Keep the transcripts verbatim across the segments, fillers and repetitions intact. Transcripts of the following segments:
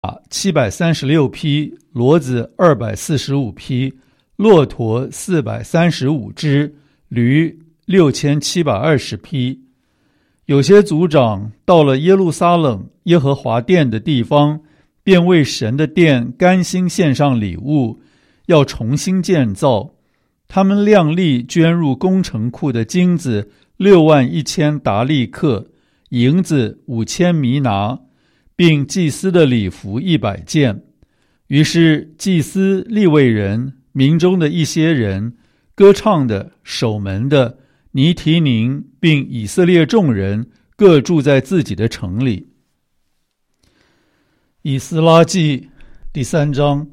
七百三十六匹，骡子二百四十五匹，骆驼四百三十五只，驴六千七百二十匹。有些族长到了耶路撒冷耶和华殿的地方，便为神的殿甘心献上礼物，要重新建造。他们量力捐入工程库的金子六万一千达利克，银子五千弥拿，并祭司的礼服一百件。于是祭司、利未人、民中的一些人、歌唱的、守门的、尼提宁，并以色列众人各住在自己的城里。以斯拉记第三章。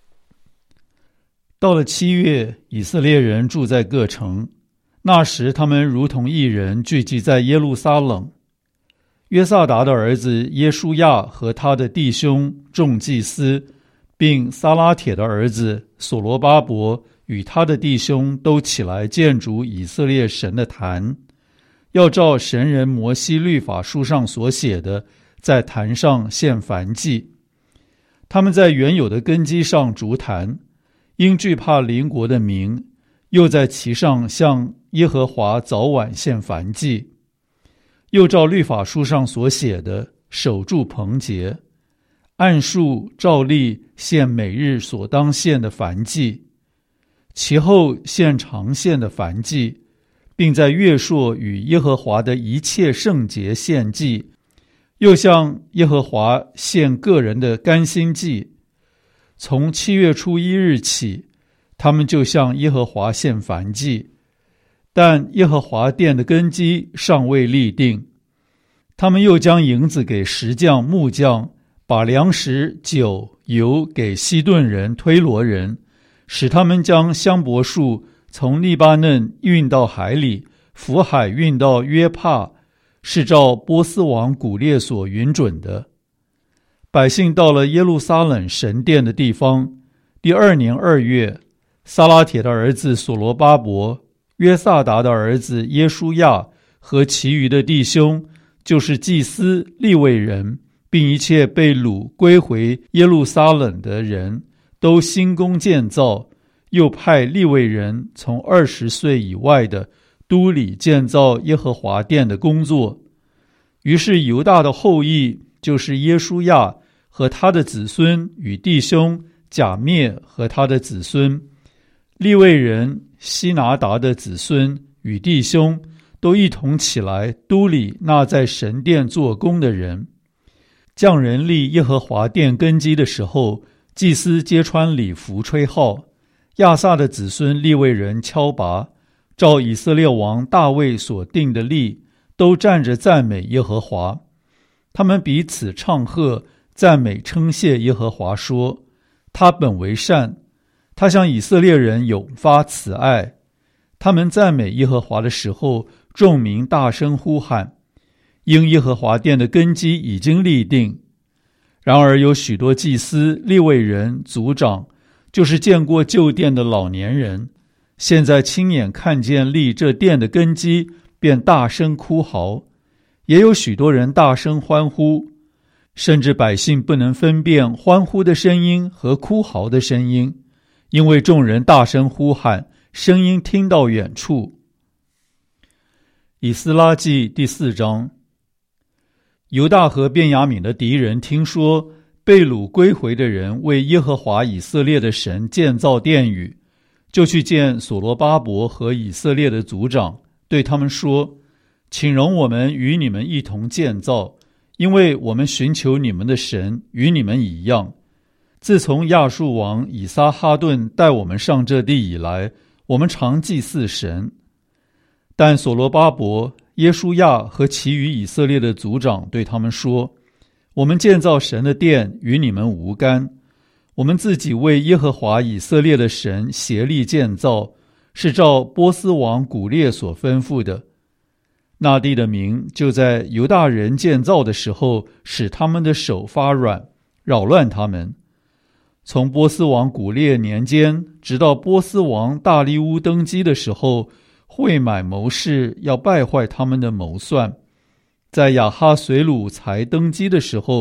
到了七月，以色列人住在各城，那时他们如同一人聚集在耶路撒冷。约萨达的儿子耶书亚和他的弟兄众祭司，并撒拉铁的儿子所罗巴伯与他的弟兄都起来建筑以色列神的坛，要照神人摩西律法书上所写的，在坛上献燔祭。他们在原有的根基上筑坛，因惧怕邻国的民，又在其上向耶和华早晚献燔祭。又照律法书上所写的，守住棚节，按数照例献每日所当献的燔祭，其后献常献的燔祭，并在月朔与耶和华的一切圣节献祭，又向耶和华献个人的甘心祭。从七月初一日起，他们就向耶和华献燔祭，但耶和华殿的根基尚未立定。他们又将银子给石匠、木匠，把粮食、酒、油给西顿人、推罗人，使他们将香柏树从利巴嫩运到海里，浮海运到约帕，是照波斯王古列所允准的。百姓到了耶路撒冷神殿的地方，第二年二月，撒拉铁的儿子所罗巴伯、约萨达的儿子耶书亚和其余的弟兄，就是祭司、利未人，并一切被掳归回耶路撒冷的人，都兴工建造，又派利未人从二十岁以外的都里建造耶和华殿的工作。于是犹大的后裔，就是耶书亚和他的子孙与弟兄甲篾和他的子孙，利未人希拿达的子孙与弟兄，都一同起来都里那在神殿做工的人。匠人立耶和华殿根基的时候，祭司皆穿礼服吹号，亚萨的子孙利未人敲拔，照以色列王大卫所定的例，都站着赞美耶和华。他们彼此唱和，赞美称谢耶和华，说：他本为善，他向以色列人永发慈爱。他们赞美耶和华的时候，众民大声呼喊，因耶和华殿的根基已经立定。然而有许多祭司、利未人、族长，就是见过旧殿的老年人，现在亲眼看见立这殿的根基，便大声哭嚎。也有许多人大声欢呼，甚至百姓不能分辨欢呼的声音和哭嚎的声音，因为众人大声呼喊，声音听到远处。以斯拉记第四章。犹大和便雅悯的敌人听说被掳归回的人为耶和华以色列的神建造殿宇，就去见所罗巴伯和以色列的族长，对他们说：请容我们与你们一同建造，因为我们寻求你们的神与你们一样。自从亚述王以撒哈顿带我们上这地以来，我们常祭祀神。但所罗巴伯、耶书亚和其余以色列的族长对他们说：我们建造神的殿与你们无干，我们自己为耶和华以色列的神协力建造，是照波斯王古列所吩咐的。那地的民就在犹大人建造的时候，使他们的手发软，扰乱他们。从波斯王古列年间，直到波斯王大利乌登基的时候，会买谋士要败坏他们的谋算。在亚哈随鲁才登基的时候，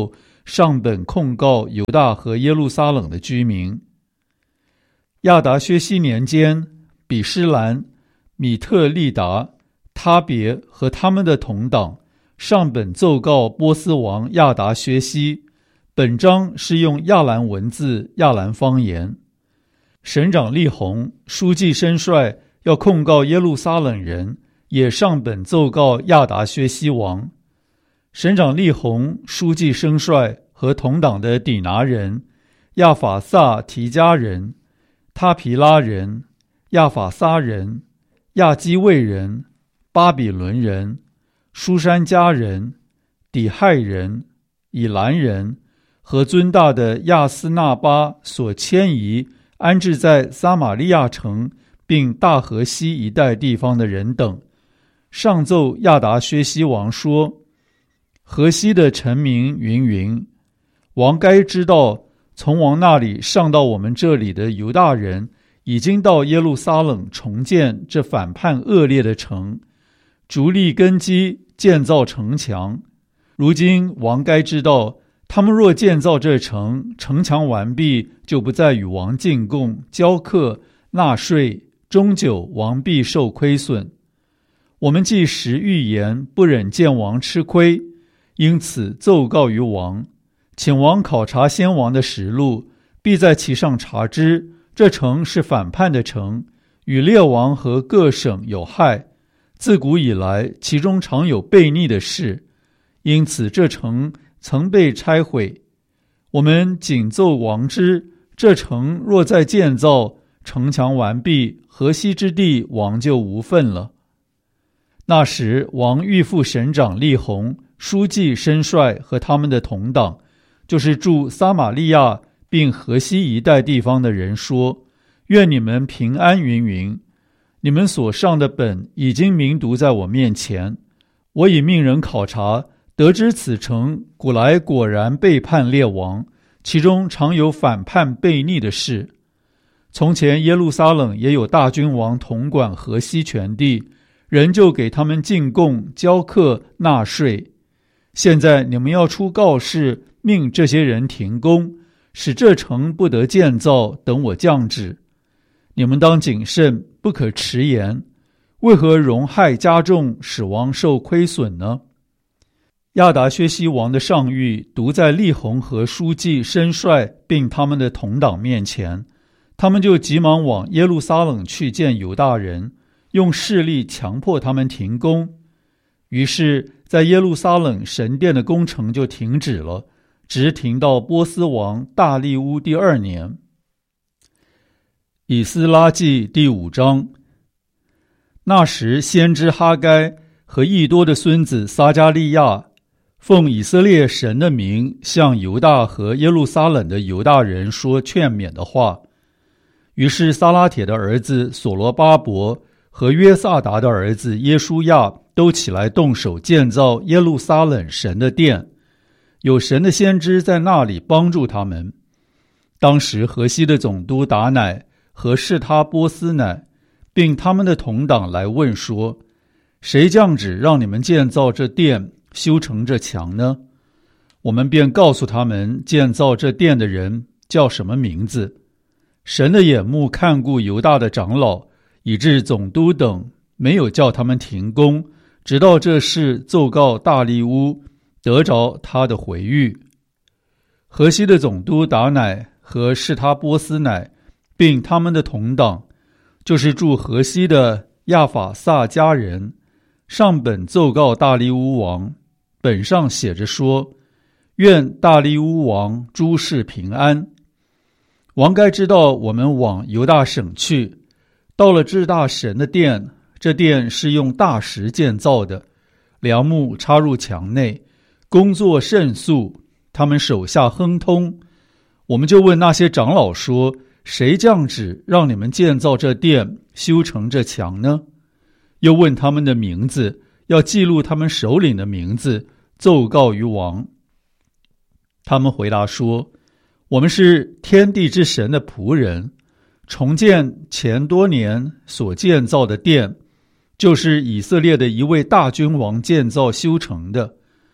上本控告犹大和耶路撒冷的居民。亚达薛西年间，比施兰、米特利达、他别和他们的同党上本奏告波斯王亚达薛西，本章是用亚兰文字、亚兰方言。省长利宏、书记申帅要控告耶路撒冷人，也上本奏告亚达薛西王。省长利宏、书记申帅和同党的底拿人、亚法萨提加人、他皮拉人、亚法撒人、亚基卫人、巴比伦人、书珊加人、底亥人、以兰人和尊大的亚斯纳巴所迁移安置在撒玛利亚城并大河西一带地方的人等，上奏亚达薛西王说：河西的臣民云云，王该知道，从王那里上到我们这里的犹大人已经到耶路撒冷重建这反叛恶劣的城，逐立根基，建造城墙。如今王该知道，他们若建造这城，城墙完毕，就不再与王进贡、交课、纳税，终久王必受亏损。我们既实预言，不忍见王吃亏，因此奏告于王，请王考察先王的实录，必在其上查知，这城是反叛的城，与列王和各省有害，自古以来其中常有悖逆的事，因此这城曾被拆毁。我们谨奏王知，这城若再建造，城墙完毕，河西之地王就无份了。那时王谕复省长利宏、书记申帅和他们的同党，就是住撒玛利亚并河西一带地方的人说：愿你们平安云云。你们所上的本已经明读在我面前，我已命人考察，得知此城古来果然背叛列王，其中常有反叛悖逆的事。从前耶路撒冷也有大君王统管河西全地，人就给他们进贡、交课、纳税。现在你们要出告示，命这些人停工，使这城不得建造，等我降旨。你们当谨慎，不可迟延。为何容害加重，使王受亏损呢？亚达薛西王的上谕读在利宏和书记申帅并他们的同党面前，他们就急忙往耶路撒冷去见犹大人，用势力强迫他们停工。于是在耶路撒冷神殿的工程就停止了，直停到波斯王大利乌第二年。以斯拉记第五章。那时先知哈该和益多的孙子撒迦利亚奉以色列神的名，向犹大和耶路撒冷的犹大人说劝勉的话。于是撒拉铁的儿子所罗巴伯和约萨达的儿子耶书亚都起来动手建造耶路撒冷神的殿，有神的先知在那里帮助他们。当时河西的总督达乃和示他波斯乃并他们的同党来问说：谁降旨让你们建造这殿，修成这墙呢？我们便告诉他们建造这殿的人叫什么名字。神的眼目看顾犹大的长老，以致总督等没有叫他们停工，直到这事奏告大利乌，得着他的回谕。河西的总督达乃和示他波斯乃并他们的同党，就是住河西的亚法萨家人，上本奏告大利乌王，本上写着说：愿大利乌王诸事平安。王该知道我们往犹大省去，到了至大神的殿，这殿是用大石建造的，梁木插入墙内，工作甚速，他们手下亨通。我们就问那些长老说：谁降旨让你们建造这殿，修成这墙呢？又问他们的名字，要记录他们首领的名字，奏告于王。他们回答说：我们是天地之神的仆人，重建前多年所建造的殿，就是以色列的一位大君王建造修成的。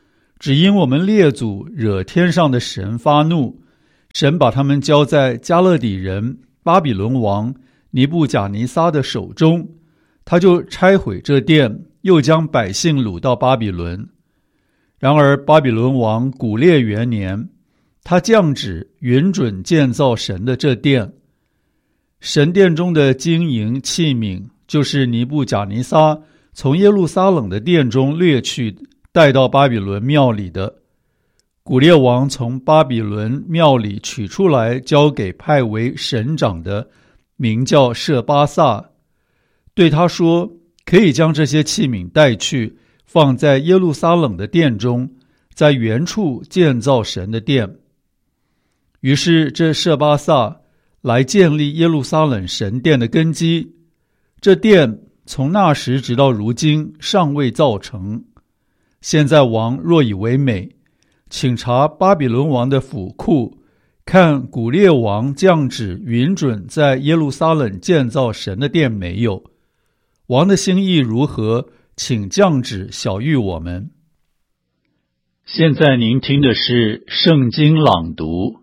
只因我们列祖惹天上的神发怒，神把他们交在加勒底人巴比伦王尼布甲尼撒的手中，他就拆毁这殿，又将百姓掳到巴比伦。然而巴比伦王古列元年，他降旨允准建造神的这殿。神殿中的金银器皿，就是尼布甲尼撒从耶路撒冷的殿中掠去，带到巴比伦庙里的。古列王从巴比伦庙里取出来，交给派为省长的，名叫舍巴萨，对他说，可以将这些器皿带去，放在耶路撒冷的殿中，在原处建造神的殿。于是这舍巴萨来建立耶路撒冷神殿的根基，这殿从那时直到如今尚未造成。现在王若以为美，请查巴比伦王的府库，看古列王降旨允准在耶路撒冷建造神的殿没有。王的心意如何，请降旨晓谕我们。现在您听的是圣经朗读。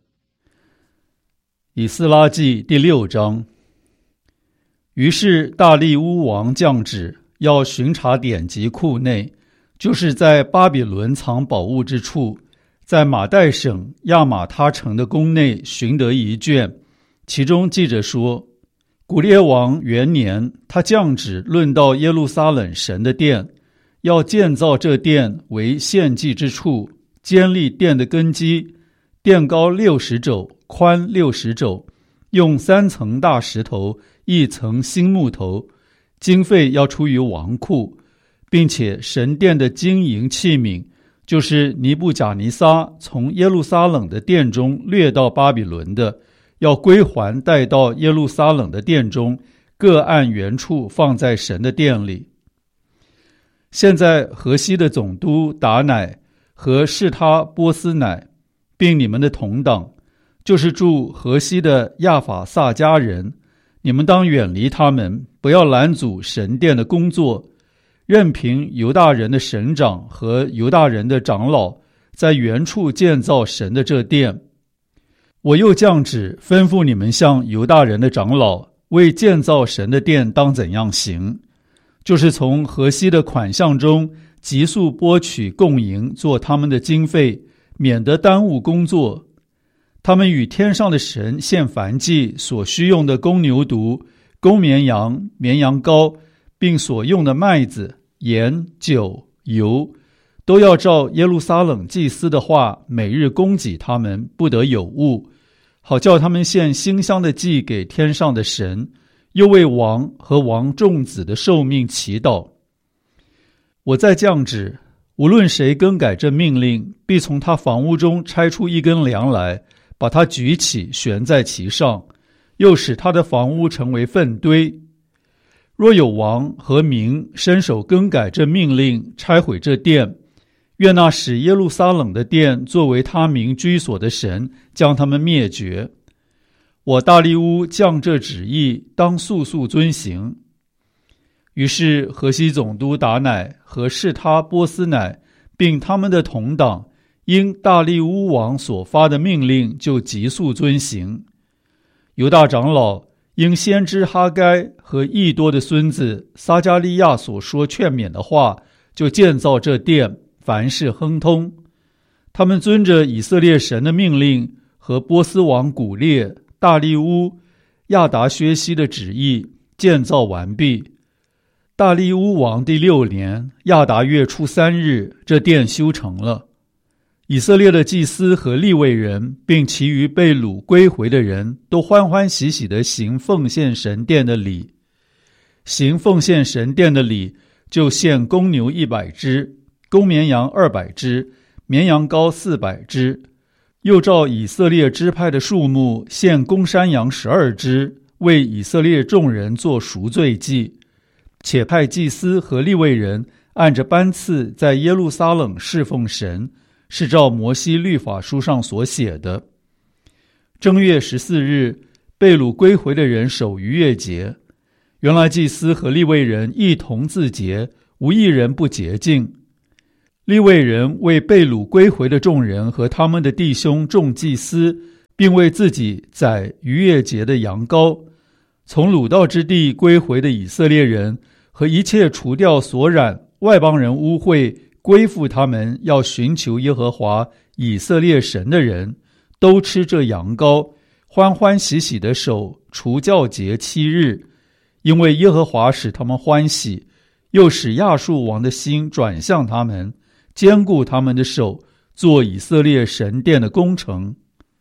以斯拉记第六章。于是大利乌王降旨，要巡查典籍库内，就是在巴比伦藏宝物之处，在马代省亚玛他城的宫内寻得一卷，其中记着说，古列王元年，他降旨论到耶路撒冷神的殿，要建造这殿为献祭之处，坚立殿的根基，殿高六十肘，宽六十肘，用三层大石头，一层新木头，经费要出于王库，并且神殿的金银器皿，就是尼布甲尼撒从耶路撒冷的殿中掠到巴比伦的，要归还带到耶路撒冷的殿中，各按原处放在神的殿里。现在河西的总督达乃和示他波斯乃，并你们的同党，就是住河西的亚法萨迦人，你们当远离他们，不要拦阻神殿的工作，任凭犹大人的省长和犹大人的长老在原处建造神的这殿。我又降旨吩咐你们向犹大人的长老，为建造神的殿当怎样行，就是从河西的款项中急速拨取供银，做他们的经费，免得耽误工作。他们与天上的神献燔祭所需用的公牛犊、公绵羊、绵羊羔，并所用的麦子、盐、酒、油，都要照耶路撒冷祭司的话，每日供给他们，不得有误，好叫他们献馨香的祭给天上的神，又为王和王众子的寿命祈祷。我再降旨，无论谁更改这命令，必从他房屋中拆出一根梁来，把它举起，悬在其上，又使他的房屋成为粪堆。若有王和民伸手更改这命令，拆毁这殿，愿那使耶路撒冷的殿作为他民居所的神将他们灭绝。我大利乌降这旨意，当速速遵行。于是河西总督达乃和示他波斯乃，并他们的同党，因大利乌王所发的命令，就急速遵行。犹大长老因先知哈该和益多的孙子撒迦利亚所说劝勉的话，就建造这殿，凡事亨通。他们遵着以色列神的命令和波斯王古列、大利乌、亚达薛西的旨意，建造完毕。大利乌王第六年亚达月初三日，这殿修成了。以色列的祭司和利未人，并其余被掳归回的人，都欢欢喜喜地行奉献神殿的礼。行奉献神殿的礼，就献公牛一百只，公绵羊二百只，绵羊羔四百只，又照以色列支派的数目，献公山羊十二只，为以色列众人做赎罪祭。且派祭司和利未人按着班次在耶路撒冷侍奉神，是照摩西律法书上所写的。正月十四日，被掳归回的人守逾越节。原来祭司和利未人一同自洁，无一人不洁净。 利未人为被掳归回的众人和他们的弟兄众祭司，并为自己宰逾越节的羊羔。从掳到之地归回的以色列人和一切除掉所染外邦人污秽归附他们要寻求耶和华以色列神的人，都吃这羊羔，欢欢喜喜的守除酵节七日，因为耶和华使他们欢喜，又使亚述王的心转向他们，坚固他们的手，做以色列神殿的工程。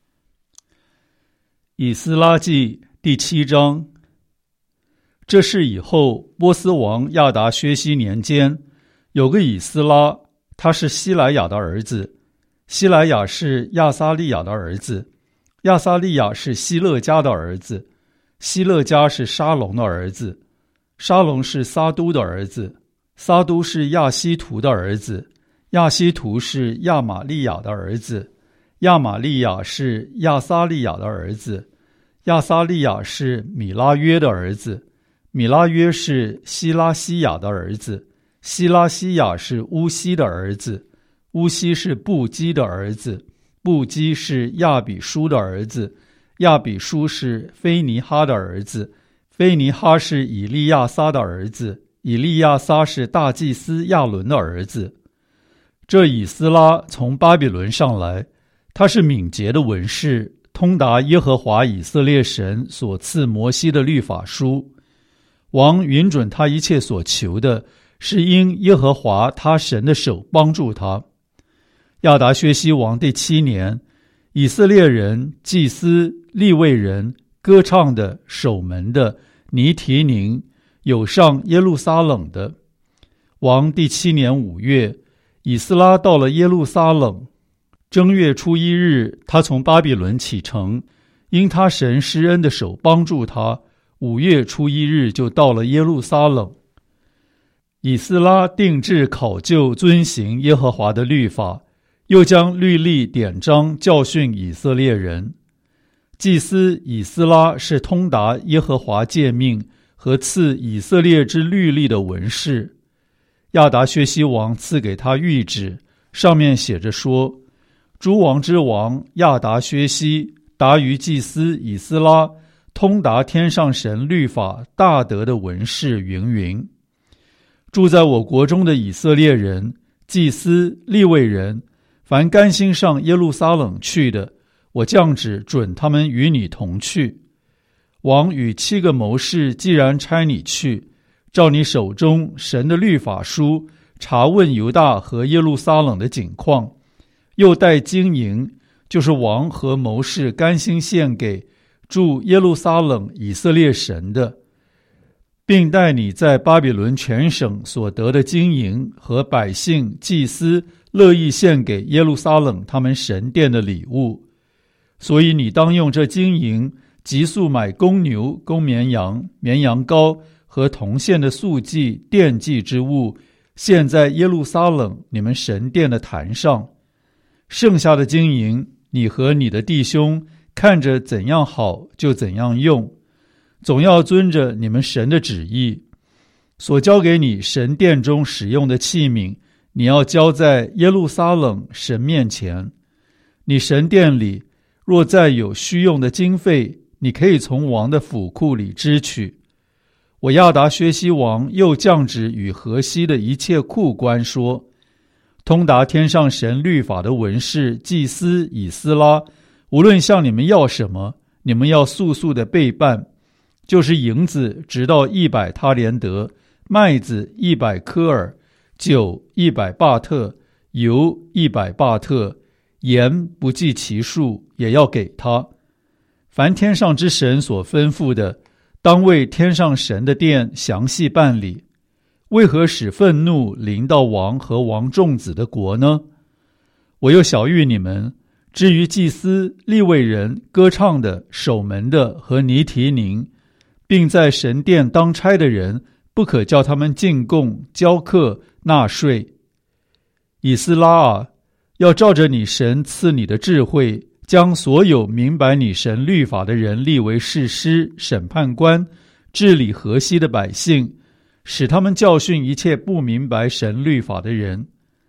以斯拉记第七章。这事以后，波斯王亚达薛西年间，有个以斯拉，他是希莱亚的儿子，希莱亚是亚撒利亚的儿子，亚撒利亚是希勒家的儿子，希勒家是沙龙的儿子，沙龙是撒都的儿子，撒都是亚希图的儿子，亚希图是亚玛利亚的儿子，亚玛利亚是亚撒利亚的儿子，亚撒利亚是米拉约的儿子，米拉约是希拉西亚的儿子，希拉西亚是乌西的儿子，乌西是布基的儿子，布基是亚比书的儿子，亚比书是菲尼哈的儿子，菲尼哈是以利亚撒的儿子，以利亚撒是大祭司亚伦的儿子。这以斯拉从巴比伦上来，他是敏捷的文士，通达耶和华以色列神所赐摩西的律法书。王允准他一切所求的，是因耶和华他神的手帮助他。亚达薛西王第七年，以色列人、祭司、利未人、歌唱的、守门的、尼提宁，有上耶路撒冷的。王第七年五月，以斯拉到了耶路撒冷。正月初一日，他从巴比伦启程，因他神施恩的手帮助他，五月初一日就到了耶路撒冷。以斯拉定制考究遵行耶和华的律法，又将律例典章教训以色列人。祭司以斯拉是通达耶和华诫命和赐以色列之律例的文士。亚达薛西王赐给他谕旨，上面写着说：诸王之王亚达薛西达于祭司以斯拉，通达天上神律法大德的文士云云。住在我国中的以色列人、祭司、利未人，凡甘心上耶路撒冷去的，我降旨准他们与你同去。王与七个谋士既然差你去，照你手中神的律法书查问犹大和耶路撒冷的景况，又带金银，就是王和谋士甘心献给住耶路撒冷以色列神的，并带你在巴比伦全省所得的金银和百姓祭司乐意献给耶路撒冷他们神殿的礼物。所以你当用这金银急速买公牛、公绵羊、绵羊羔和铜线的素祭、奠祭之物，献在耶路撒冷你们神殿的坛上。剩下的金银，你和你的弟兄看着怎样好就怎样用，总要遵着你们神的旨意。所交给你神殿中使用的器皿，你要交在耶路撒冷神面前。你神殿里若再有需用的经费，你可以从王的府库里支取。我亚达薛西王又降旨与河西的一切库官说：通达天上神律法的文士、祭司以斯拉，无论向你们要什么，你们要速速的备办，就是银子直到一百他连德，麦子一百科尔，酒一百巴特，油一百巴特，盐不计其数，也要给他。凡天上之神所吩咐的，当为天上神的殿详细办理。为何使愤怒临到王和王众子的国呢？我又晓谕你们，至于祭司、利未人、歌唱的、守门的和尼提宁，并在神殿当差的人，不可叫他们进贡、交课、纳税。以斯拉啊，要照着你神赐你的智慧，将所有明白你神律法的人立为士师、审判官，治理河西的百姓，使他们教训一切不明白神律法的人。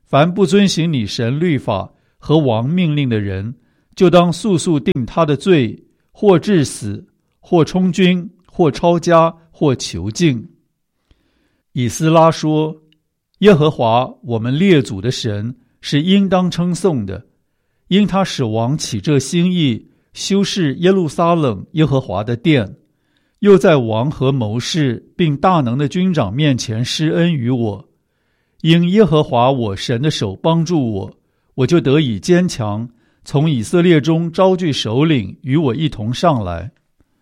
凡不遵行你神律法和王命令的人，就当速速定他的罪，或致死，或充军，或抄家，或囚禁。”以斯拉说：“耶和华我们列祖的神是应当称颂的，因他使王起这心意，修饰耶路撒冷耶和华的殿，又在王和谋士并大能的军长面前施恩于我。因耶和华我神的手帮助我，我就得以坚强，从以色列中招聚首领与我一同上来。”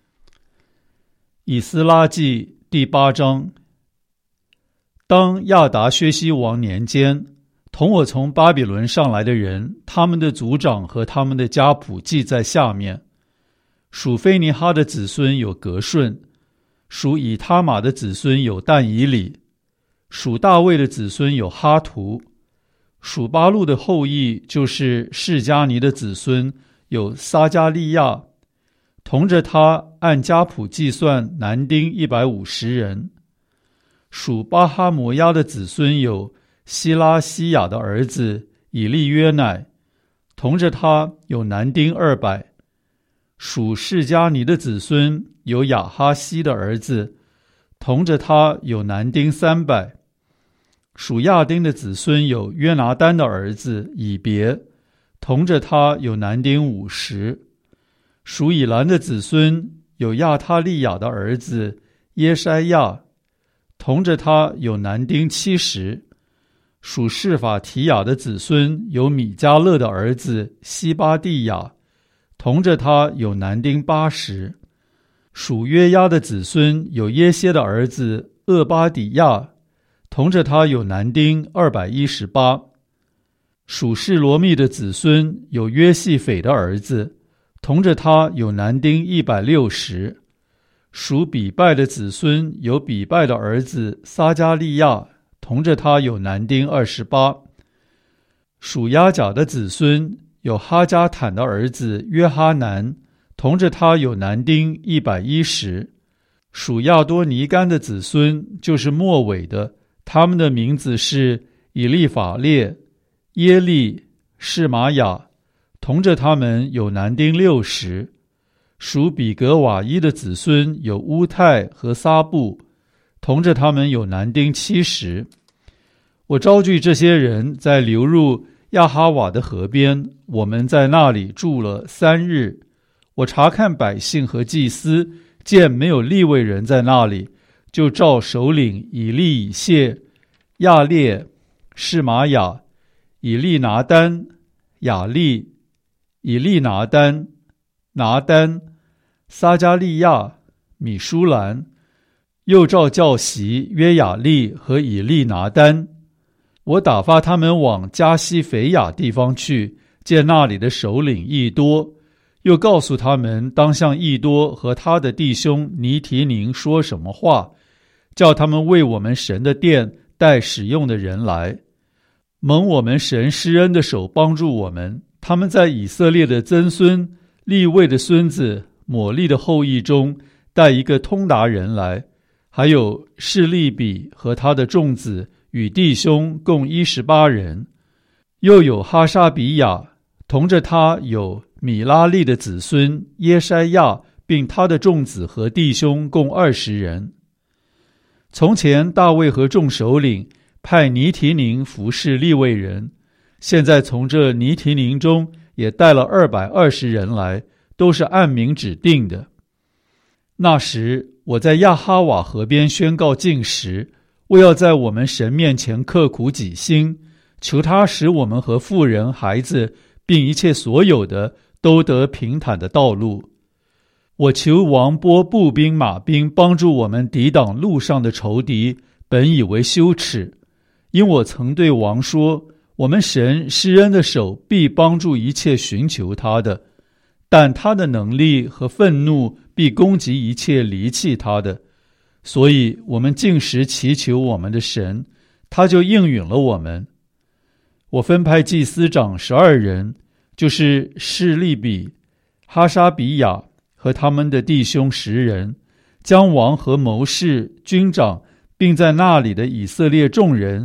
以斯拉记第八章。当亚达薛西王年间，同我从巴比伦上来的人，他们的族长和他们的家谱记在下面。属菲尼哈的子孙有革顺，属以他玛的子孙有但以理，属大卫的子孙有哈图，属巴路的后裔就是示迦尼的子孙有撒加利亚，同着他按家谱计算男丁一百五十人。属巴哈摩押的子孙有希拉西亚的儿子以利约乃，同着他有男丁二百。属示迦尼的子孙有亚哈西的儿子，同着他有男丁三百。属亚丁的子孙有约拿单的儿子以别，同着他有男丁五十。属以兰的子孙有亚他利亚的儿子耶筛亚，同着他有男丁七十。属示法提亚的子孙有米迦勒的儿子西巴蒂亚，同着他有男丁八十。属约押的子孙有耶歇的儿子厄巴底亚，同着他有男丁二百一十八。属示罗密的子孙有约细斐的儿子，同着他有男丁一百六十。属比拜的子孙有比拜的儿子撒加利亚，同着他有男丁二十八。属亚甲的子孙有哈加坦的儿子约哈南，同着他有男丁一百一十。属亚多尼干的子孙就是末尾的，他们的名字是以利法列、耶利、示玛雅，同着他们有男丁六十。属比格瓦伊的子孙有乌泰和撒布，同着他们有男丁七十。我招聚这些人，在流入亚哈瓦的河边，我们在那里住了三日。我查看百姓和祭司，见没有利未人在那里，就召首领以利以谢、亚列、示玛雅、以利拿单、雅利、以利拿单、拿单、撒加利亚、米舒兰，又召教习约雅利和以利拿单。我打发他们往加西腓亚地方去，见那里的首领益多，又告诉他们当向益多和他的弟兄尼提宁说什么话，叫他们为我们神的殿带使用的人来。蒙我们神施恩的手帮助我们，他们在以色列的曾孙利未的孙子抹利的后裔中带一个通达人来，还有示利比和他的众子与弟兄共一十八人，又有哈沙比亚，同着他有米拉利的子孙耶筛亚，并他的众子和弟兄共二十人。从前大卫和众首领派尼提宁服侍利未人，现在从这尼提宁中也带了二百二十人来，都是按名指定的。那时我在亚哈瓦河边宣告禁食，为要在我们神面前刻苦己心，求他使我们和妇人、孩子并一切所有的都得平坦的道路。我求王拨步兵马兵帮助我们抵挡路上的仇敌，本以为羞耻，因我曾对王说，我们神施恩的手必帮助一切寻求他的，但他的能力和愤怒必攻击一切离弃他的。所以我们禁食祈求我们的神，他就应允了我们。我分派祭司长十二人，就是示利比、哈沙比亚和他们的弟兄十人，将王和谋士、军长并在那里的以色列众人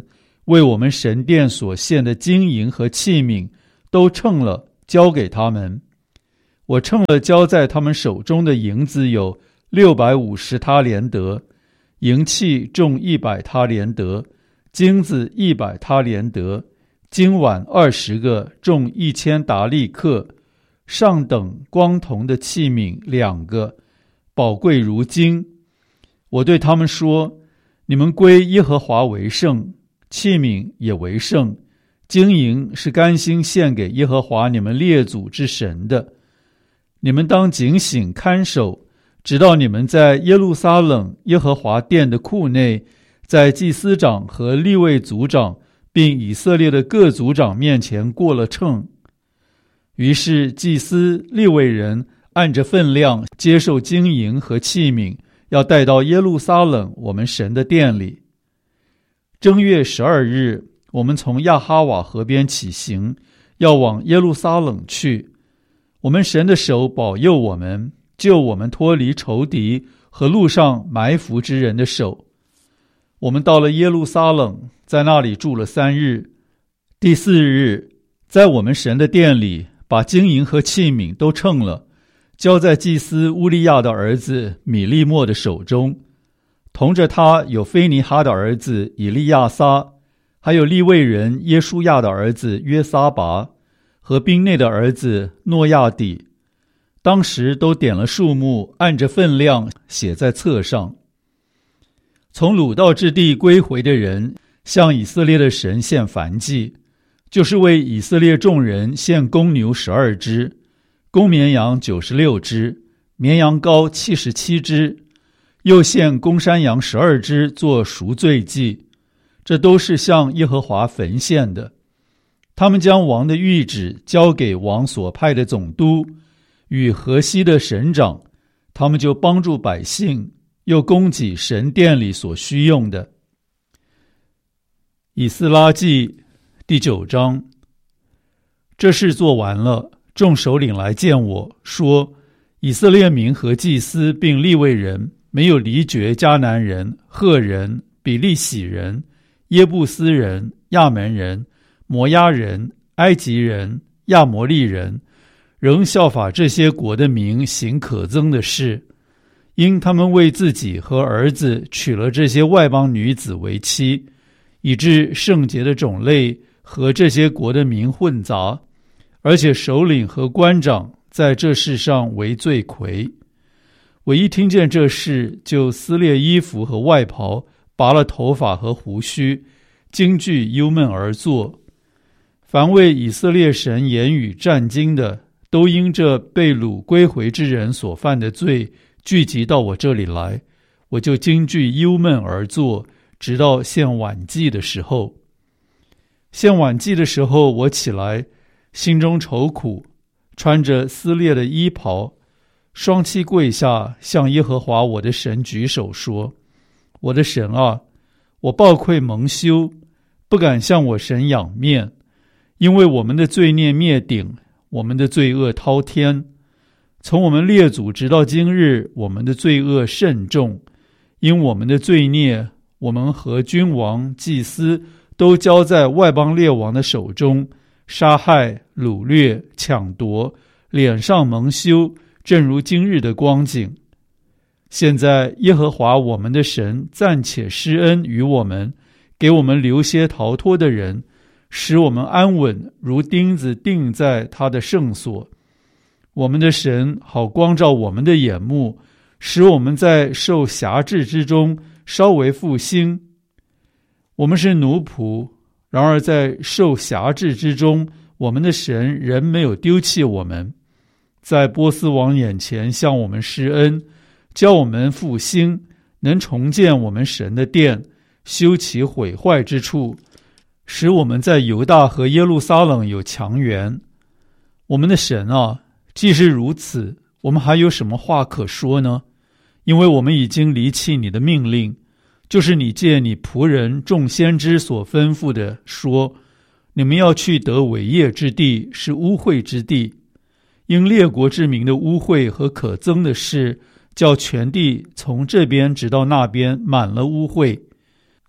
为我们神殿所献的金银和器皿都称了，交给他们。我称了交在他们手中的银子有六百五十他连得，银器重一百他连得，金子一百他连得，金碗二十个，重一千达利克，上等光铜的器皿两个，宝贵如金。我对他们说：你们归耶和华为圣，器皿也为圣，金银是甘心献给耶和华你们列祖之神的。你们当警醒看守，直到你们在耶路撒冷耶和华殿的库内，在祭司长和利未族长并以色列的各族长面前过了秤。于是祭司利未人按着分量接受金银和器皿，要带到耶路撒冷我们神的殿里。正月十二日，我们从亚哈瓦河边起行，要往耶路撒冷去。我们神的手保佑我们，救我们脱离仇敌和路上埋伏之人的手。我们到了耶路撒冷，在那里住了三日。第四日，在我们神的殿里，把金银和器皿都称了，交在祭司乌利亚的儿子米利末的手中。同着他有菲尼哈的儿子以利亚撒，还有利未人耶书亚的儿子约撒拔，和兵内的儿子诺亚底。当时都点了数目，按着分量写在册上。从掳到之地归回的人，向以色列的神献燔祭，就是为以色列众人献公牛十二只，公绵羊九十六只，绵羊羔七十七只，又献公山羊十二只做赎罪祭，这都是向耶和华焚献的。他们将王的谕旨交给王所派的总督与河西的省长，他们就帮助百姓，又供给神殿里所需用的。以斯拉记第九章。这事做完了，众首领来见我，说：以色列民和祭司并利未人没有离绝迦南人、赫人、比利洗人、耶布斯人、亚门人、摩押人、埃及人、亚摩利人，仍效法这些国的民行可憎的事，因他们为自己和儿子娶了这些外邦女子为妻，以致圣洁的种类和这些国的民混杂，而且首领和官长在这事上为罪魁。我一听见这事，就撕裂衣服和外袍，拔了头发和胡须，惊惧忧闷而坐。凡为以色列神言语战惊的，都因这被掳归回之人所犯的罪，聚集到我这里来，我就惊惧忧闷而坐，直到献晚祭的时候。献晚祭的时候，我起来，心中愁苦，穿着撕裂的衣袍，双膝跪下，向耶和华我的神举手说：我的神啊，我抱愧蒙羞，不敢向我神仰面，因为我们的罪孽灭顶，我们的罪恶滔天。从我们列祖直到今日，我们的罪恶甚重，因我们的罪孽，我们和君王、祭司都交在外邦列王的手中，杀害、掳掠、抢夺，脸上蒙羞，正如今日的光景。现在耶和华我们的神暂且施恩于我们，给我们留些逃脱的人，使我们安稳，如钉子钉在他的圣所。我们的神好光照我们的眼目，使我们在受辖制之中稍微复兴。我们是奴仆，然而在受辖制之中，我们的神仍没有丢弃我们，在波斯王眼前向我们施恩，教我们复兴，能重建我们神的殿，修其毁坏之处，使我们在犹大和耶路撒冷有强援。我们的神啊，既是如此，我们还有什么话可说呢？因为我们已经离弃你的命令，就是你借你仆人众先知所吩咐的，说你们要去得伟业之地，是污秽之地。因列国之民的污秽和可憎的事，叫全地从这边直到那边满了污秽，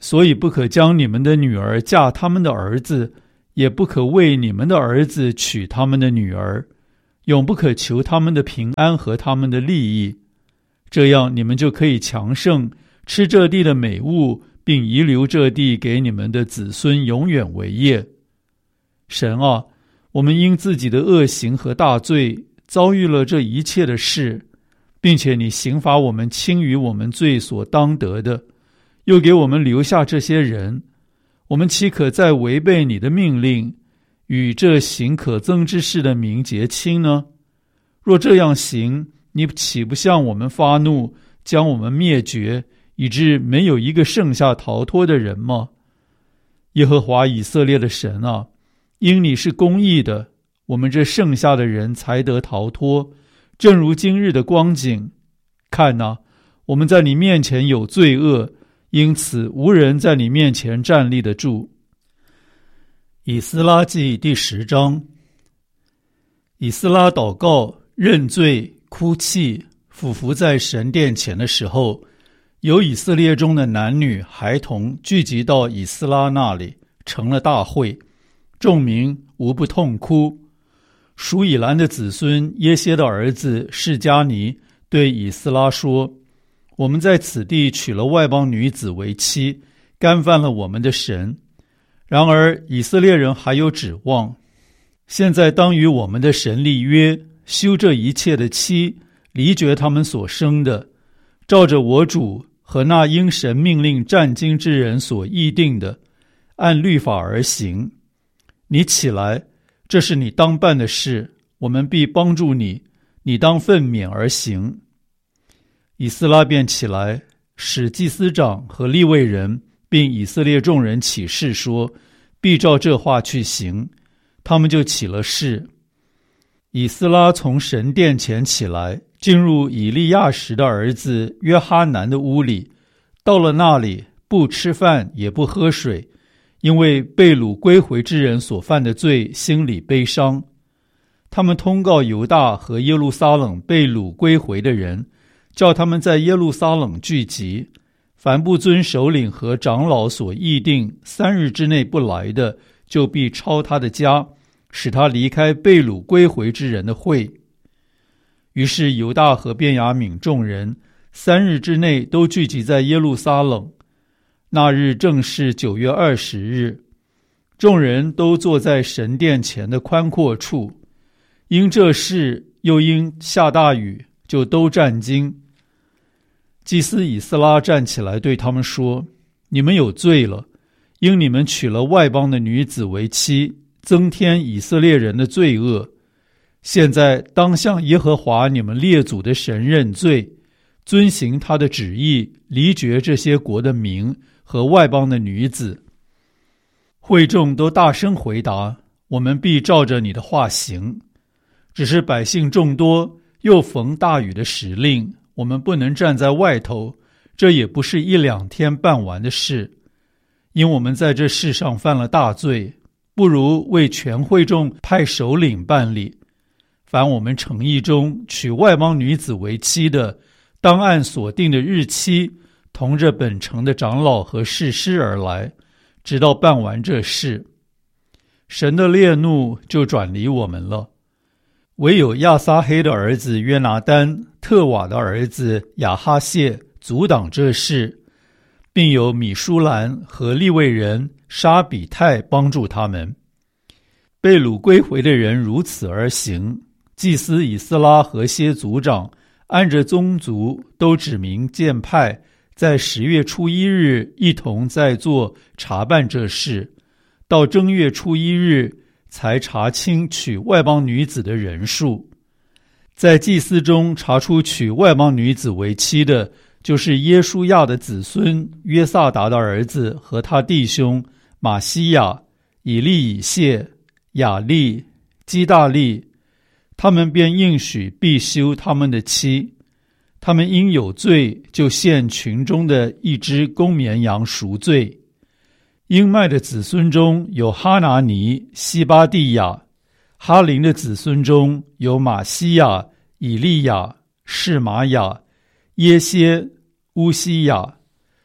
所以不可将你们的女儿嫁他们的儿子，也不可为你们的儿子娶他们的女儿，永不可求他们的平安和他们的利益。这样你们就可以强盛，吃这地的美物，并遗留这地给你们的子孙永远为业。神啊，我们因自己的恶行和大罪遭遇了这一切的事，并且你刑罚我们轻于我们罪所当得的，又给我们留下这些人，我们岂可再违背你的命令，与这行可憎之事的名结亲呢？若这样行，你岂不向我们发怒，将我们灭绝，以致没有一个剩下逃脱的人吗？耶和华以色列的神啊，因你是公义的，我们这剩下的人才得逃脱，正如今日的光景。看哪，我们在你面前有罪恶，因此无人在你面前站立得住。以斯拉记第十章。以斯拉祷告、认罪、哭泣，俯伏在神殿前的时候，有以色列中的男女孩童聚集到以斯拉那里，成了大会，众民无不痛哭。属以兰的子孙耶歇的儿子示迦尼对以斯拉说：我们在此地娶了外邦女子为妻，干犯了我们的神。然而以色列人还有指望，现在当与我们的神立约，休这一切的妻，离绝他们所生的，照着我主和那因神命令战经之人所议定的，按律法而行。你起来，这是你当办的事，我们必帮助你，你当奋勉而行。以斯拉便起来，使祭司长和利未人并以色列众人起誓说，必照这话去行。他们就起了誓。以斯拉从神殿前起来，进入以利亚实的儿子约哈南的屋里，到了那里，不吃饭也不喝水，因为被掳归回之人所犯的罪，心里悲伤。他们通告犹大和耶路撒冷被掳归回的人，叫他们在耶路撒冷聚集，凡不遵首领和长老所议定三日之内不来的，就必抄他的家，使他离开被掳归回之人的会。于是犹大和便雅悯众人三日之内都聚集在耶路撒冷。那日正是九月二十日，众人都坐在神殿前的宽阔处。因这事又因下大雨，就都战惊。祭司以斯拉站起来对他们说：你们有罪了，因你们娶了外邦的女子为妻，增添以色列人的罪恶。现在当向耶和华你们列祖的神认罪，遵行他的旨意，离绝这些国的民和外邦的女子。会众都大声回答：我们必照着你的话行。只是百姓众多，又逢大雨的时令，我们不能站在外头，这也不是一两天办完的事。因我们在这世上犯了大罪，不如为全会众派首领办理。凡我们诚意中娶外邦女子为妻的，当按所定的日期，同着本城的长老和士师而来，直到办完这事。神的烈怒就转离我们了。唯有亚撒黑的儿子约拿单、特瓦的儿子亚哈谢阻挡这事，并有米舒兰和利未人沙比泰帮助他们。被掳归回的人如此而行。祭司以斯拉和些族长按着宗族都指明荐派，在十月初一日一同在座查办这事，到正月初一日才查清娶外邦女子的人数。在祭司中查出娶外邦女子为妻的，就是耶书亚的子孙约萨达的儿子和他弟兄马西亚、以利以谢、雅利、基大利，他们便应许必休他们的妻。他们因有罪，就献群中的一只公绵羊赎罪。英麦的子孙中有哈拿尼、西巴蒂亚；哈林的子孙中有马西亚、以利亚、示玛雅、耶歇、乌西亚；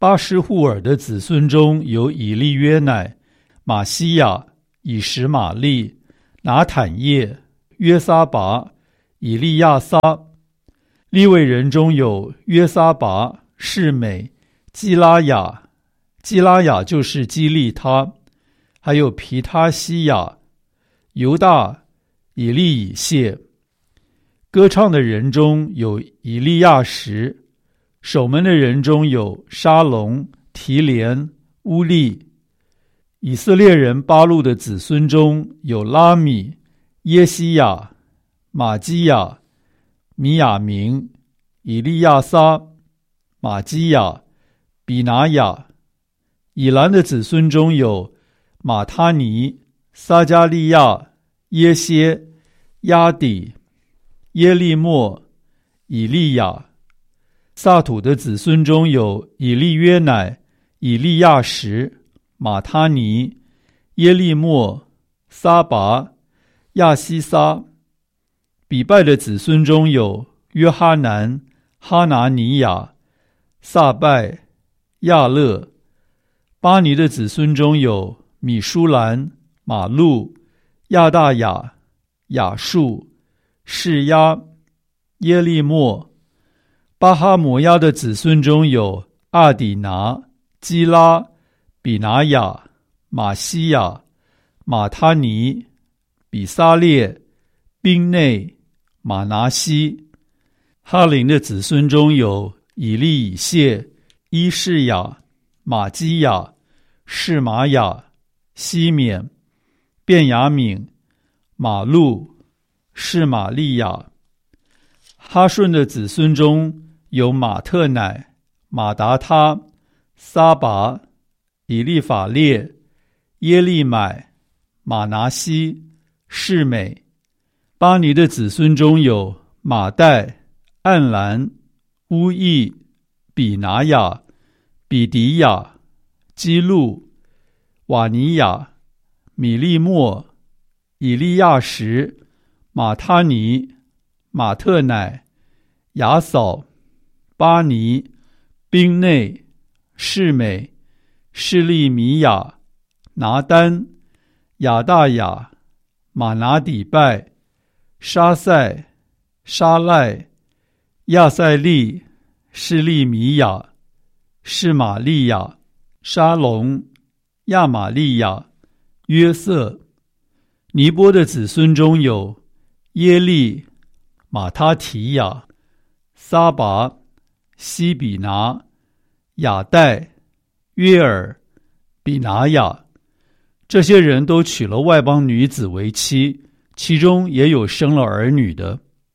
巴施户尔的子孙中有以利约乃、马西亚、以实玛利、拿坦叶、约撒拔、以利亚撒。利未人中有约撒拔、示美、基拉雅，基拉雅就是基利他，还有皮他西亚、犹大、以利以谢。歌唱的人中有以利亚什，守门的人中有沙龙、提连、乌利。以色列人巴路的子孙中有拉米、耶西亚、玛基亚、米亚明、以利亚撒、玛基亚、比拿雅。以兰的子孙中有马他尼、撒加利亚、耶歇、亚底、耶利末、以利亚。撒土的子孙中有以利约乃、以利亚什、马他尼、耶利末、撒拔、亚西撒。比拜的子孙中有约哈南、哈拿尼亚、撒拜、亚勒。巴尼的子孙中有米舒兰、马路、亚大雅、亚述、示压、耶利末。巴哈摩亚的子孙中有阿底拿、基拉、比拿雅、马西亚、马他尼、比撒列、宾内、马拿西。哈林的子孙中有以利以谢、伊士雅、马基亚、示玛雅、西缅、便雅悯、马路、示玛利亚。哈顺的子孙中有马特乃、马达他、撒拔、以利法列、耶利买、马拿西、示美。巴尼的子孙中有马代、暗兰、乌益、比拿雅、比迪亚、基路、瓦尼亚、米利莫、以利亚什、马他尼、马特乃、雅扫、巴尼、宾内、示美、示利米亚、拿丹、亚大雅、马拿底拜、沙塞、沙赖、亚塞利、示利米亚、示玛利亚、沙龙、亚玛利亚、约瑟。尼波的子孙中有耶利、马他提亚、撒拔、西比拿、雅代、约尔、比拿雅。这些人都娶了外邦女子为妻，其中也有生了儿女的。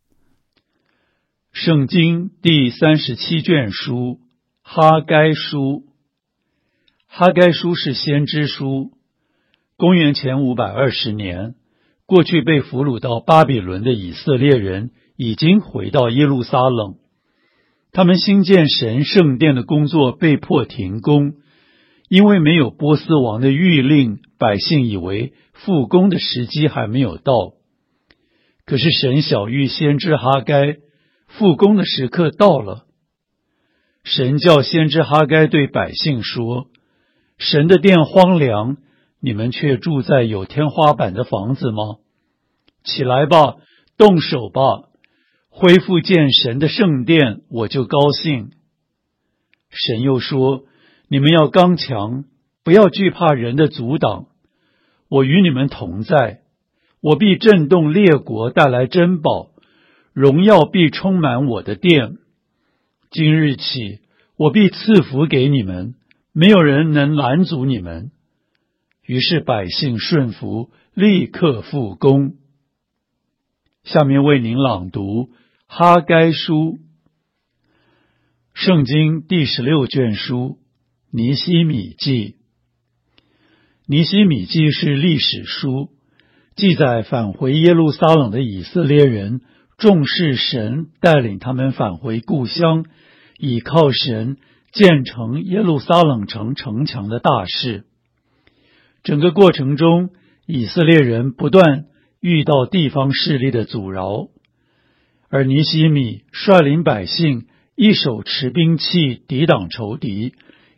圣经第三十七卷书，哈该书。哈该书是先知书。公元前五百二十年，过去被俘虏到巴比伦的以色列人已经回到耶路撒冷，他们兴建神圣殿的工作被迫停工，因为没有波斯王的谕令，百姓以为复工的时机还没有到。可是神晓谕先知哈该，复工的时刻到了。神叫先知哈该对百姓说，神的殿荒凉，你们却住在有天花板的房子吗？起来吧，动手吧，恢复建神的圣殿，我就高兴。神又说，你们要刚强，不要惧怕人的阻挡，我与你们同在，我必震动列国，带来珍宝，荣耀必充满我的殿。今日起，我必赐福给你们，没有人能拦阻你们。于是百姓顺服，立刻复工。下面为您朗读哈该书。圣经第十六卷书，尼希米记。尼希米记是历史书，记载返回耶路撒冷的以色列人重视神带领他们返回故乡，倚靠神建成耶路撒冷城城墙的大事。整个过程中，以色列人不断遇到地方势力的阻挠，而尼希米率领百姓一手持兵器抵挡仇敌，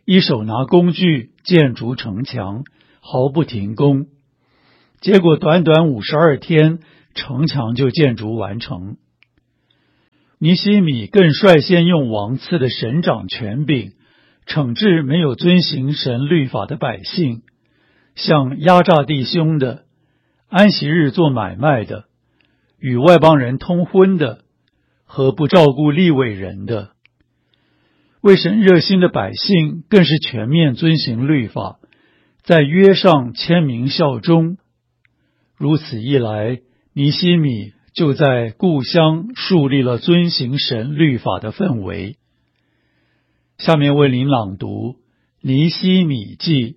一手拿工具建筑城墙，毫不停工。结果短短五十二天，城墙就建筑完成。尼希米更率先用王赐的神掌权柄，惩治没有遵行神律法的百姓，像压榨弟兄的、安息日做买卖的、与外邦人通婚的和不照顾利未人的。为神热心的百姓更是全面遵行律法，在约上签名效忠。如此一来，尼希米就在故乡树立了遵行神律法的氛围。下面为您朗读尼希米记。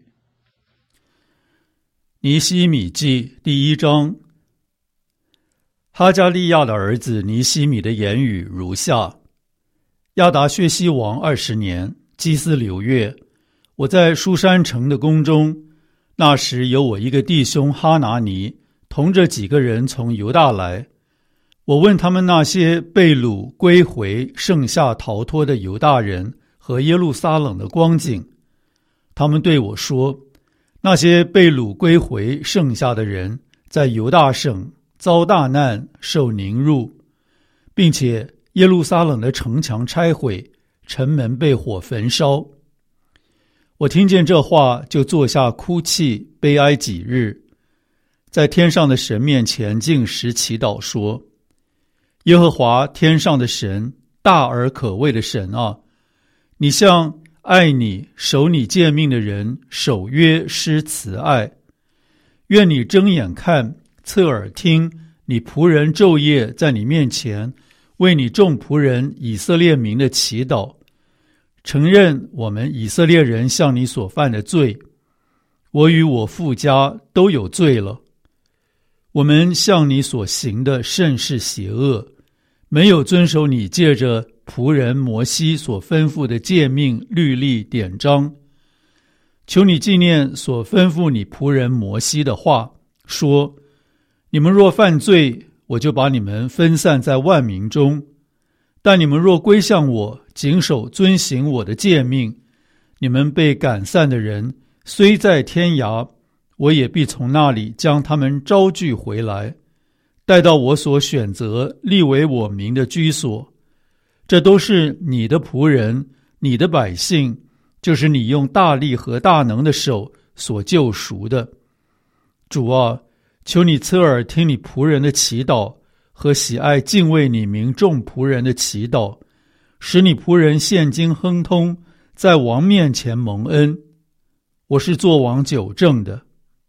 尼希米记第一章。哈加利亚的儿子尼希米的言语如下：亚达薛西王二十年，基斯流月，我在书珊城的宫中，那时有我一个弟兄哈拿尼，同着几个人从犹大来。我问他们那些被掳归回剩下逃脱的犹大人和耶路撒冷的光景，他们对我说，那些被掳归回剩下的人在犹大省遭大难，受凌辱，并且耶路撒冷的城墙拆毁，城门被火焚烧。我听见这话，就坐下哭泣，悲哀几日，在天上的神面前禁食祈祷说，耶和华天上的神，大而可畏的神啊，你向爱你守你诫命的人守约施慈爱，愿你睁眼看，侧耳听，你仆人昼夜在你面前为你众仆人以色列民的祈祷，承认我们以色列人向你所犯的罪，我与我父家都有罪了。我们向你所行的甚是邪恶，没有遵守你借着仆人摩西所吩咐的诫命律例典章。求你纪念所吩咐你仆人摩西的话，说，你们若犯罪，我就把你们分散在万民中，但你们若归向我，谨守遵行我的诫命，你们被赶散的人虽在天涯，我也必从那里将他们招聚回来，带到我所选择立为我名的居所。这都是你的仆人，你的百姓，就是你用大力和大能的手所救赎的。主啊，求你侧耳听你仆人的祈祷，和喜爱敬畏你名众仆人的祈祷，使你仆人现今亨通，在王面前蒙恩。我是做王久正的。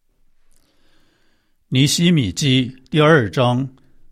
尼希米记第二章。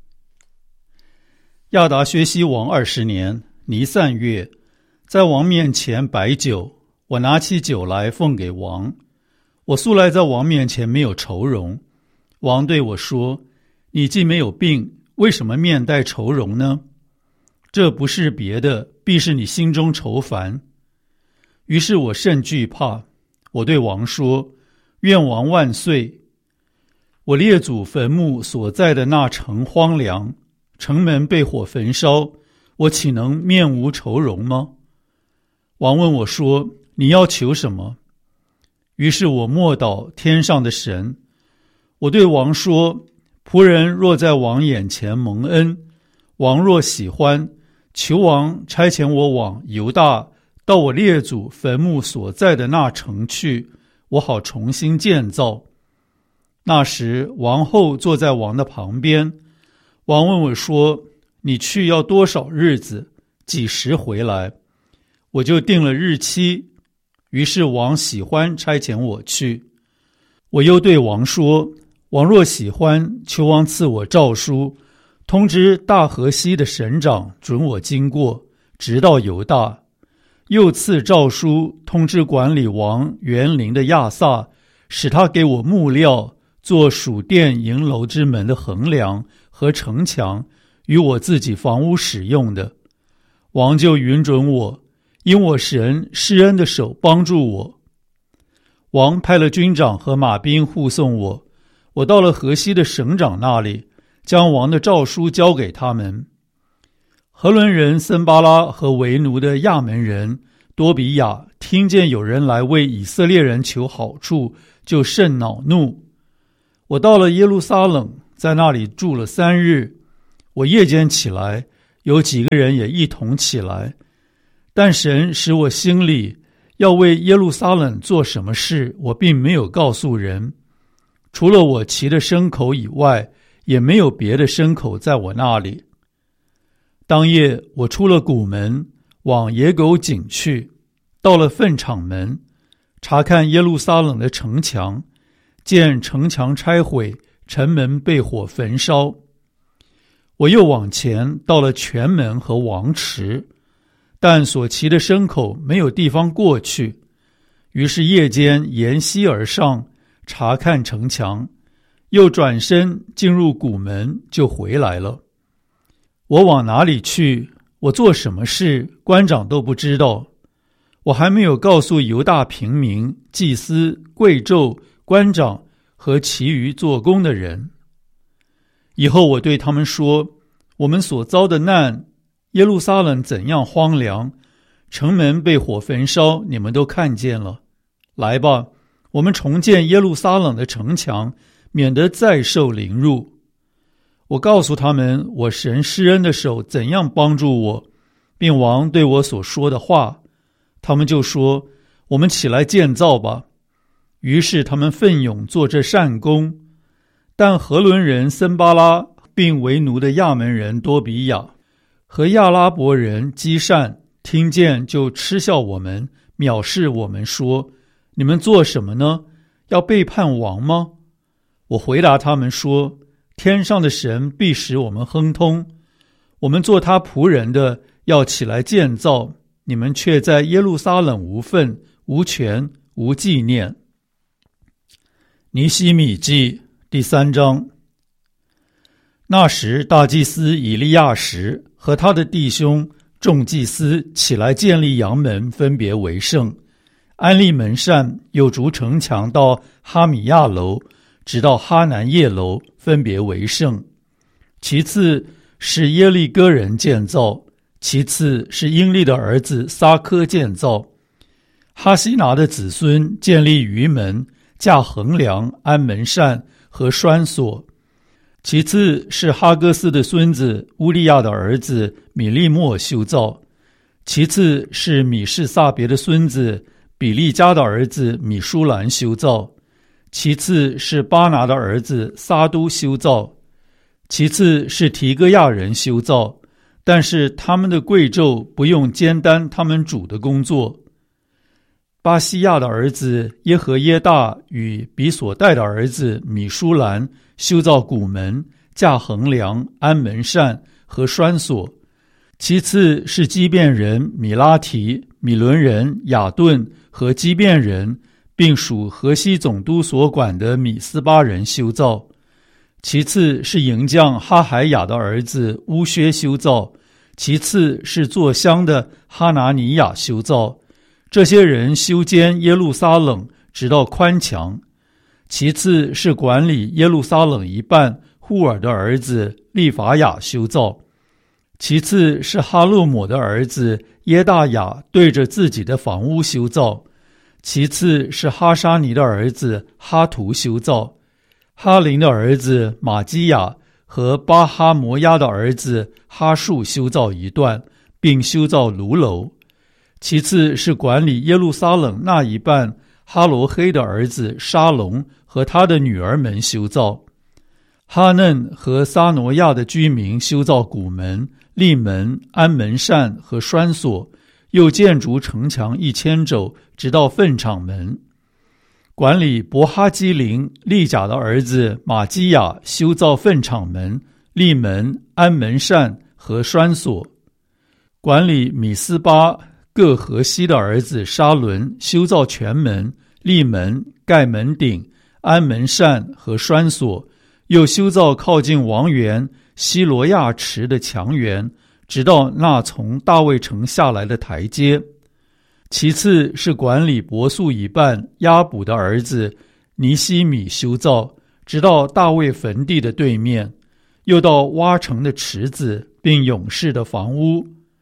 亚达薛西王二十年，尼散月，在王面前摆酒，我拿起酒来奉给王。我素来在王面前没有愁容。王对我说，你既没有病，为什么面带愁容呢？这不是别的，必是你心中愁烦。于是我甚惧怕，我对王说，愿王万岁。我列祖坟墓所在的那城荒凉，城门被火焚烧，我岂能面无愁容吗？王问我说，你要求什么？于是我默祷天上的神。我对王说，仆人若在王眼前蒙恩，王若喜欢，求王差遣我往犹大，到我列祖坟墓所在的那城去，我好重新建造。那时王后坐在王的旁边，王问我说，你去要多少日子，几时回来？我就定了日期。于是王喜欢差遣我去。我又对王说，王若喜欢，求王赐我诏书，通知大河西的省长准我经过，直到犹大。又赐诏书通知管理王园林的亚萨，使他给我木料，做属殿营楼之门的横梁和城墙，与我自己房屋使用的。王就允准我，因我神施恩的手帮助我。王派了军长和马兵护送我，我到了河西的省长那里，将王的诏书交给他们。何伦人森巴拉和为奴的亚门人多比亚、提听见有人来为以色列人求好处，就甚恼怒。我到了耶路撒冷，在那里住了三日。我夜间起来，有几个人也一同起来。但神使我心里要为耶路撒冷做什么事，我并没有告诉人。除了我骑的牲口以外，也没有别的牲口在我那里。当夜我出了谷门，往野狗井去，到了粪场门，查看耶路撒冷的城墙，见城墙拆毁，城门被火焚烧。我又往前到了泉门和王池，但所骑的牲口没有地方过去，于是夜间沿溪而上，查看城墙，又转身进入谷门，就回来了。我往哪里去，我做什么事，官长都不知道。我还没有告诉犹大平民、祭司、贵胄、官长和其余做工的人。以后我对他们说，我们所遭的难，耶路撒冷怎样荒凉，城门被火焚烧，你们都看见了。来吧，我们重建耶路撒冷的城墙，免得再受凌辱。我告诉他们，我神施恩的手怎样帮助我，并王对我所说的话。他们就说，我们起来建造吧。于是他们奋勇做这善工。但何伦人森巴拉并为奴的亚门人多比亚和亚拉伯人基善听见，就嗤笑我们，藐视我们，说，你们做什么呢？要背叛王吗？我回答他们说，天上的神必使我们亨通，我们做他仆人的要起来建造，你们却在耶路撒冷无份、无权、无纪念。尼希米记第三章。那时大祭司以利亚实和他的弟兄众祭司起来建立阳门，分别为圣，安立门扇，又筑城墙到哈米亚楼，直到哈南叶楼，分别为圣。其次是耶利哥人建造，其次是英利的儿子撒科建造。哈西拿的子孙建立鱼门，架横梁，安门扇和栓锁。其次是哈戈斯的孙子乌利亚的儿子米利莫修造。其次是米士撒别的孙子比利加的儿子米舒兰修造。其次是巴拿的儿子撒都修造。其次是提哥亚人修造，但是他们的贵胄不用兼担他们主的工作。巴西亚的儿子耶和耶大与比索代的儿子米舒兰修造谷门，架横梁，安门扇和栓锁。其次是基遍人米拉提、米伦人雅顿和基遍人，并属河西总督所管的米斯巴人修造。其次是营将哈海雅的儿子乌薛修造。其次是做香的哈拿尼亚修造。这些人修建耶路撒冷，直到宽墙。其次是管理耶路撒冷一半户尔的儿子利法雅修造。其次是哈洛姆的儿子耶大雅对着自己的房屋修造。其次是哈沙尼的儿子哈图修造。哈林的儿子马基亚和巴哈摩亚的儿子哈树修造一段，并修造炉楼。其次是管理耶路撒冷那一半哈罗黑的儿子沙龙和他的女儿们修造。哈嫩和撒挪亚的居民修造谷门、立门、安门扇和栓锁，又建筑城墙一千肘，直到粪场门。管理伯哈基林利甲的儿子马基亚修造粪场门、立门、安门扇和栓锁。管理米斯巴各河西的儿子沙伦修造全门、立门、盖门顶、安门扇和栓锁，又修造靠近王园西罗亚池的墙垣，直到那从大卫城下来的台阶。其次是管理伯素一半亚卜的儿子尼希米修造，直到大卫坟地的对面，又到挖成的池子并勇士的房屋。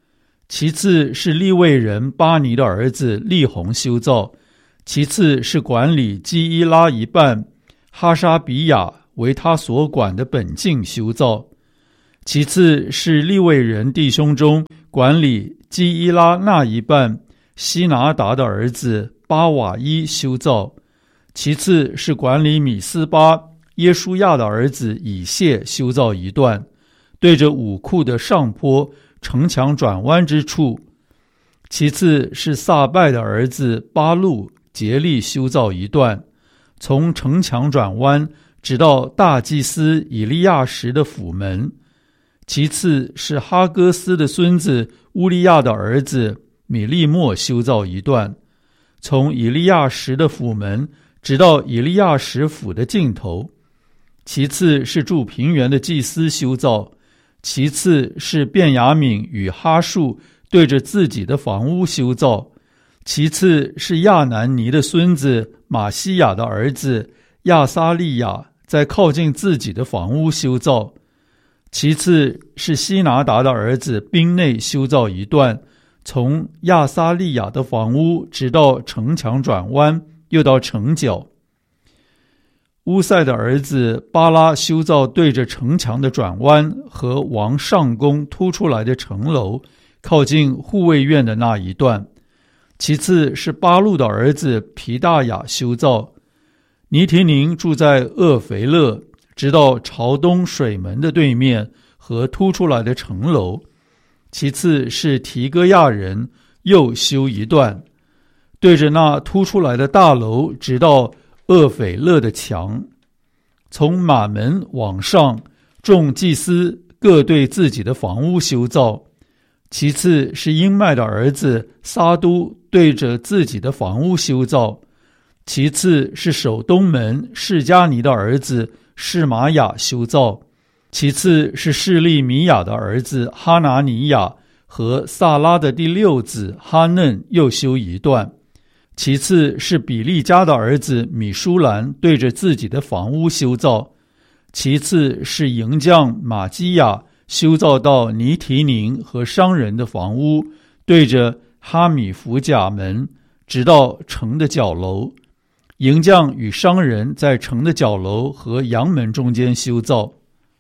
其次是利未人巴尼的儿子利宏修造，其次是管理基伊拉一半哈沙比亚为他所管的本境修造，其次是利未人弟兄中管理基伊拉那一半希拿达的儿子巴瓦伊修造，其次是管理米斯巴耶书亚的儿子以谢修造一段，对着武库的上坡城墙转弯之处，其次是撒拜的儿子巴路竭力修造一段，从城墙转弯直到大祭司以利亚什的府门，其次是哈哥斯的孙子乌利亚的儿子米利莫修造一段，从以利亚什的府门直到以利亚什府的尽头，其次是住平原的祭司修造，其次是便雅悯与哈树对着自己的房屋修造，其次是亚南尼的孙子马西亚的儿子亚撒利亚在靠近自己的房屋修造，其次是希拿达的儿子宾内修造一段，从亚撒利亚的房屋直到城墙转弯，又到城角。乌塞的儿子巴拉修造对着城墙的转弯和王上宫突出来的城楼，靠近护卫院的那一段。其次是巴路的儿子皮大雅修造。尼提宁住在厄肥勒，直到朝东水门的对面和突出来的城楼。其次是提戈亚人又修一段，对着那突出来的大楼直到厄斐勒的墙。从马门往上，众祭司各对自己的房屋修造。其次是英麦的儿子撒都对着自己的房屋修造。其次是守东门示迦尼的儿子示玛雅修造。其次是示利米亚的儿子哈拿尼亚和萨拉的第六子哈嫩又修一段。其次是比利家的儿子米舒兰对着自己的房屋修造。其次是营将马基亚修造到尼提宁和商人的房屋，对着哈米弗甲门，直到城的角楼。营将与商人在城的角楼和阳门中间修造。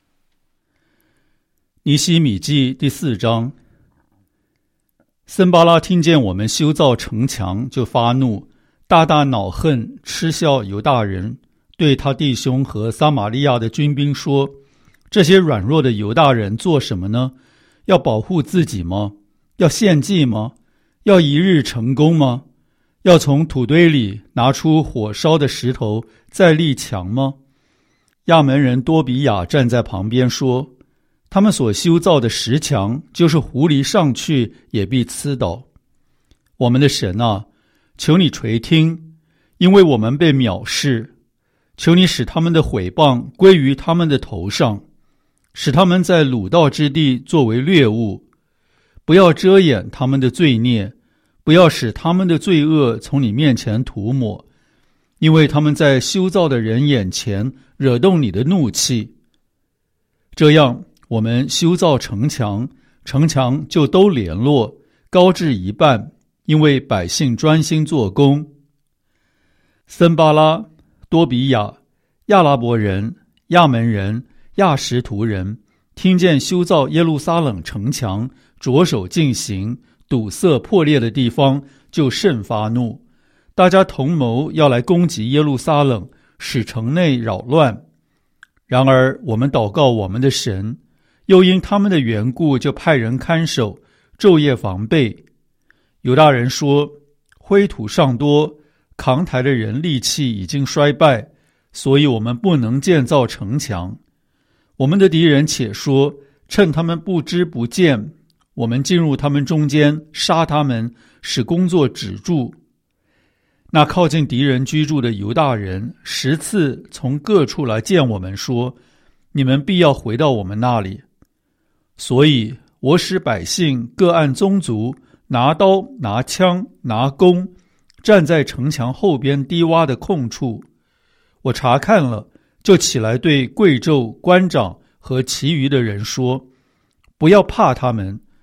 尼希米记第四章。森巴拉听见我们修造城墙，就发怒，大大恼恨，嗤笑犹大人，对他弟兄和撒玛利亚的军兵说：这些软弱的犹大人做什么呢？要保护自己吗？要献祭吗？要一日成功吗？要从土堆里拿出火烧的石头再立墙吗？亚门人多比亚站在旁边说：他们所修造的石墙，就是狐狸上去也必刺倒。我们的神啊，求你垂听，因为我们被藐视。求你使他们的毁谤归于他们的头上，使他们在鲁道之地作为掠物。不要遮掩他们的罪孽，不要使他们的罪恶从你面前涂抹，因为他们在修造的人眼前惹动你的怒气。这样我们修造城墙，城墙就都联络，高至一半，因为百姓专心做工。森巴拉、多比亚、亚拉伯人、亚门人、亚什图人听见修造耶路撒冷城墙着手进行，堵塞破裂的地方，就甚发怒，大家同谋要来攻击耶路撒冷，使城内扰乱。然而我们祷告我们的神，又因他们的缘故，就派人看守，昼夜防备。犹大人说：灰土尚多，扛抬的人力气已经衰败，所以我们不能建造城墙。我们的敌人且说，趁他们不知不见，我们进入他们中间，杀他们，使工作止住。那靠近敌人居住的犹大人十次从各处来见我们，说：你们必要回到我们那里。所以我使百姓各按宗族，拿刀拿枪拿弓，站在城墙后边低洼的空处。我查看了，就起来对贵胄、官长和其余的人说：不要怕他们，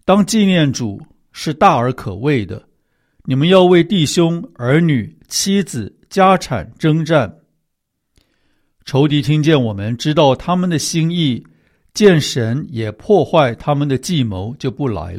当纪念主是大而可畏的，你们要为弟兄、儿女、妻子、家产征战。仇敌听见我们知道他们的心意，见神也破坏他们的计谋，就不来了。